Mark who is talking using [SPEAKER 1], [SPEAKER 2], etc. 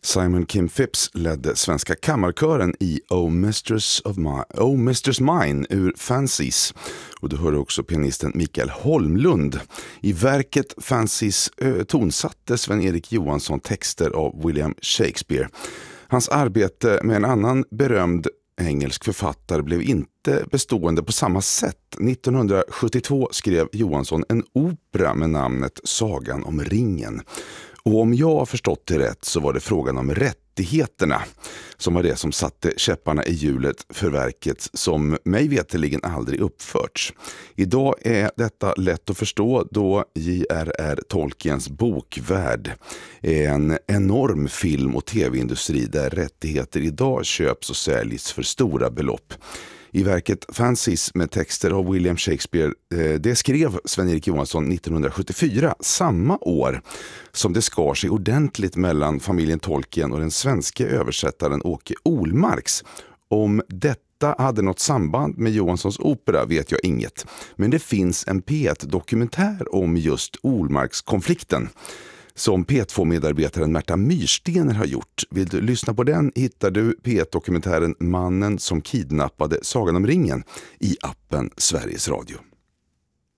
[SPEAKER 1] Simon Kim Phipps ledde svenska kammarkören i Oh Mistress Mine ur Fancies. Och du hör också pianisten Mikael Holmlund. I verket Fancies tonsatte Sven-Erik Johansson texter av William Shakespeare. Hans arbete med en annan berömd engelsk författare blev inte bestående på samma sätt. 1972 skrev Johansson en opera med namnet Sagan om ringen. Och om jag har förstått det rätt så var det frågan om rättigheterna som var det som satte käpparna i hjulet för verket som mig veteligen aldrig uppförts. Idag är detta lätt att förstå då J.R.R. Tolkiens bokvärld är en enorm film- och tv-industri där rättigheter idag köps och säljs för stora belopp. I verket Fancies med texter av William Shakespeare, det skrev Sven-Erik Johansson 1974, samma år som det skar sig ordentligt mellan familjen Tolkien och den svenska översättaren Åke Olmarks. Om detta hade något samband med Johanssons opera vet jag inget, men det finns en P1-dokumentär om just Olmarks-konflikten som P2-medarbetaren Märta Myrstener har gjort. Vill du lyssna på den hittar du P1-dokumentären Mannen som kidnappade Sagan om ringen i appen Sveriges Radio.